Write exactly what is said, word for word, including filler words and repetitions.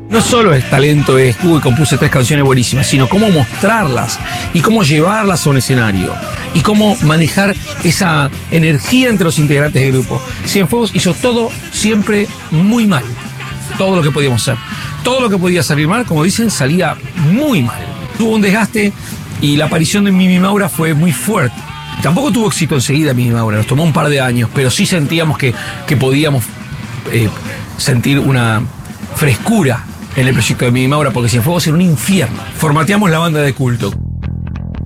No solo es talento, es uy, compuse tres canciones buenísimas, sino cómo mostrarlas y cómo llevarlas a un escenario y cómo manejar esa energía entre los integrantes del grupo. Cienfuegos hizo todo siempre muy mal, todo lo que podíamos hacer. Todo lo que podía salir mal, como dicen, salía muy mal. Tuvo un desgaste y la aparición de Mimi Maura fue muy fuerte. Tampoco tuvo éxito enseguida Mimi Maura, nos tomó un par de años, pero sí sentíamos que, que podíamos eh, sentir una frescura en el proyecto de Mimi Maura, porque Cienfuegos era un infierno. Formateamos la banda de culto.